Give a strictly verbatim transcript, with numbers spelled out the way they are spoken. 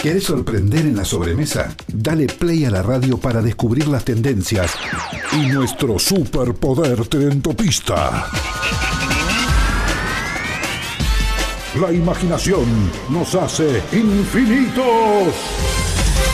¿Querés sorprender en la sobremesa? Dale play a la radio para descubrir las tendencias y nuestro superpoder trendopista. La imaginación nos hace infinitos.